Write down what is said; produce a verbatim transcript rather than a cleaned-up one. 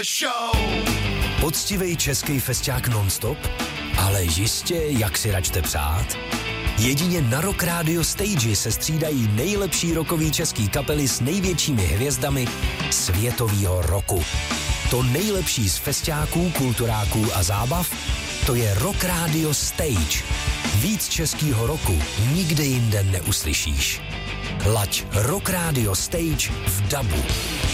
Show. Poctivej český festiák non-stop? Ale jistě, jak si račte přát? Jedině na Rock Radio Stage se střídají nejlepší rockový český kapely s největšími hvězdami světovýho roku. To nejlepší z festiáků, kulturáků a zábav, to je Rock Radio Stage. Víc českýho roku nikde jinde neuslyšíš. Laď Rock Radio Stage v dabu.